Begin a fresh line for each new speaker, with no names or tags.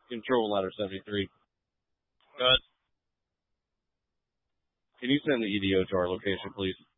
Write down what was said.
Control ladder 73.
Good.
Can you send the EDO to our location, please?